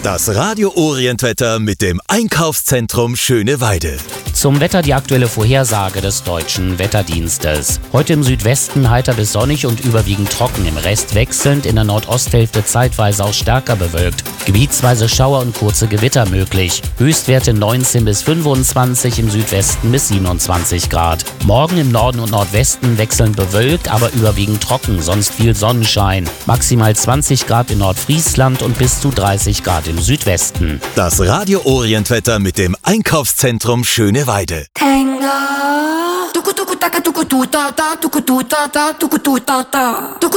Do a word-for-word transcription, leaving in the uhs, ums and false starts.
Das Radio Orient-Wetter mit dem Einkaufszentrum Schöneweide. Zum Wetter die aktuelle Vorhersage des Deutschen Wetterdienstes. Heute im Südwesten heiter bis sonnig und überwiegend trocken, im Rest wechselnd, in der Nordosthälfte zeitweise auch stärker bewölkt. Gebietsweise Schauer und kurze Gewitter möglich. Höchstwerte neunzehn bis fünfundzwanzig, im Südwesten bis siebenundzwanzig Grad. Morgen im Norden und Nordwesten wechselnd bewölkt, aber überwiegend trocken, sonst viel Sonnenschein. Maximal zwanzig Grad in Nordfriesland und bis zu dreißig Grad im Südwesten. Das Radio Orient-Wetter mit dem Einkaufszentrum Schöneweide. Tango. Tuku tuku taka tuku tu ta ta tuku tu ta ta tuku tu ta ta. Tuku